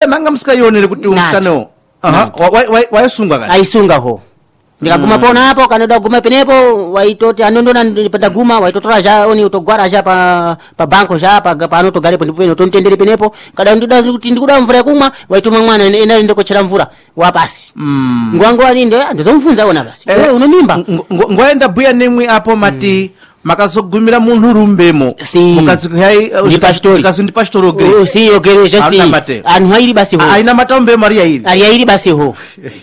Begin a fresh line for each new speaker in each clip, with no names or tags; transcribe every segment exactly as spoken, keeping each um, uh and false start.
nanga msikayonere kuti umsikano aha wayisunga kana
aisunga ho ndikaguma pona hapo kanoda guma penepo waitoti anondona ndipata guma waitotora ja oni utogwara ja pa pa banko ja pa pano togale ndipo ino tontendere penepo kada ndida kuti ndikuda mvura kumwa waituma mwana ena ndiko chera mvura wapasi mm. ngwango ani ndo ndizomfunza ona basi wewe eh, unomimba
ngwaenda buya nemwe apo mati mm. makazogumira munhu rumbemo
si.
mukazi hai
ndi pastori
kazi ndi pastori ogere
oh, si ogere je si anu hairi basi ho
aina matambe maria iri
ari hairi basi ho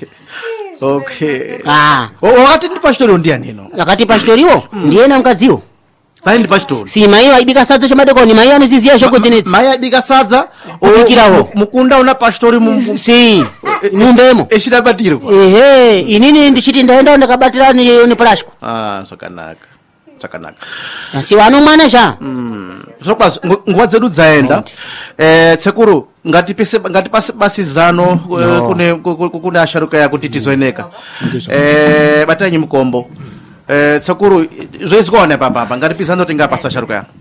okay
ah
wakati ndi pastori ndiani ino
wakati pastori wo mm. ndiye na mkadziwo
pai ndi pastori
si mai waibika sadza chamadekoni mai anisizia shoko dzinetsi
mai abika sadza
obikiraho
mukunda una pastori mu
si numbemo
eshida batiro
ehe inini ndichiti ndaenda ndakabatira ni ni plashko
ah sokanaka sakanaka
asi wano mwana sha
mm zokwazi nguwa dzedu dzaenda eh tsekuru ngati pese ngati pasi basizano kune kune asharuka ya kuti tizoeneka eh batanyi mkombo eh tsekuru zvezikone papa papa ngati pisano tingapasa asharuka ya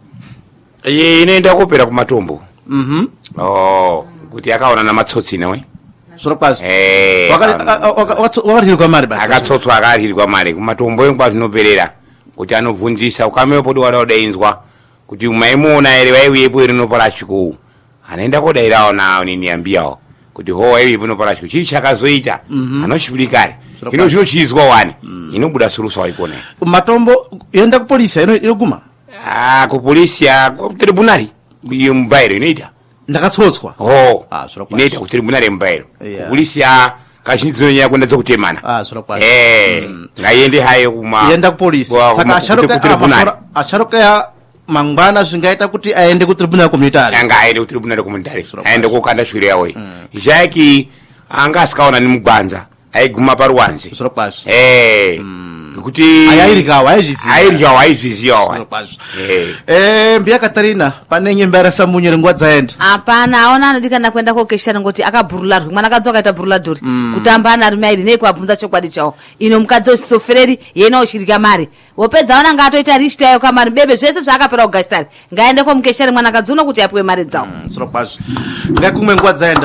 ye inoenda kopera ku matombo
mhm
oh kuti akaona na matsotsi nawe
zokwazi
eh
wakati wakati kwa mari basi
akatsotswa akali kwa mari ku matombo yengwa zvinoperera kuti anovhunzisa ukamepo podi wada kudainzwa kuti maimuona ere waiwepo iri noparashiko anaenda kodairawo nawo niniambiyawo kuti ho waiwepo noparashiko chii chakazoita anoshulikare ino zvinochizwa wani inobuda sulusa waikona
matombo yoenda kupolisi ino inoguma
ah kupolisi ya kutribunali iyo mbairo inoita
ndakatsotswa
ho inoita kutribunali mbairo kupolisi ya kashinidzo nya kwenda dzokutemana
ah zokwa
eh ngayende hayo kuma
yenda ku police saka asharuka asharuka ya mangwana zvingaita kuti aende ku tribunal communitary
anga aende ku tribunal communitary aende kokanda shuri yawo jaki anga asikaona ni mugbanza aiguma paruwanzi
zokwa
eh kuti
ayirikawa ayizisiya
ayirikawa ayizisiya
eh eh mbia Katarina pane nyembera samunyere ngwa dzaenda
apana aona anodikana kwenda kokeshana ngoti akaburula mwana kadzoka ita burula dori kutamba ana rume airi neko abvunza chokwadi chawo ino mukadzo sofereri yena oshirika mari wopedza ona ngatoita rishita yayo kamari bebe zvese zvakapera kugashitari ngaende ko mukeshana mwana kadzuno kuti apuwe mari dzawo
zokwazo ngakumwe ngwa dzaenda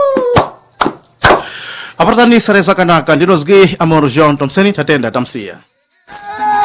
Apartani sareza kanaka ndinozgi Amor Jean Thompson tatenda tamsia